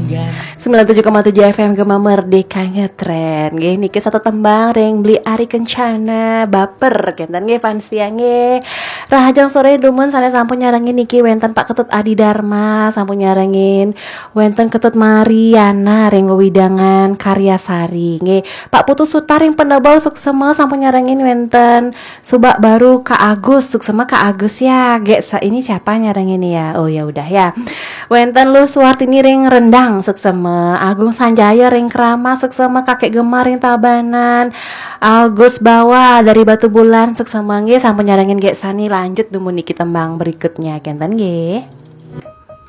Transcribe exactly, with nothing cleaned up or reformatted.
sembilan puluh tujuh koma tujuh F M Gema Merdeka ngetren nggih niki satu tembang ring beli Ari Kencana baper kenten nggih fansia nggih. Rahajang sore dumun sanes sampun nyarengin niki wenten Pak Ketut Adi Dharma sampun nyarengin wenten Ketut Mariana ring wewidangan Karya Sari nggih. Pak Putu Sutar ring Pendebol suksema sampun nyarengin wenten Subak Baru Kak Agus suksema Kak Agus ya. Gek ini siapa nyarengin ya? Oh ya udah ya. Wenten Lu Suwartini ring Rendang suksema, Agung Sanjaya ring Krama suksema, Kakek Gemar ring Tabanan, Agus Bawa dari Batu Bulan suksema nggih sampun nyarengin gek sani. Lanjut dumun niki tembang berikutnya kenten nggih.